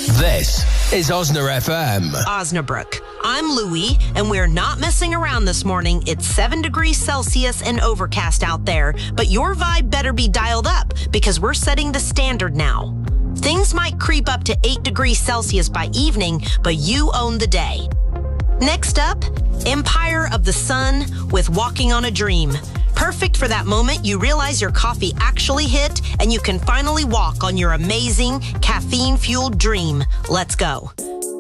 This is Osna FM. Osnabrook. I'm Louie, and we're not messing around this morning. It's 7 degrees Celsius and overcast out there, but your vibe better be dialed up because we're setting the standard now. Things might creep up to 8 degrees Celsius by evening, but you own the day. Next up, Empire of the Sun with Walking on a Dream. Perfect for that moment you realize your coffee actually hit and you can finally walk on your amazing caffeine-fueled dream. Let's go.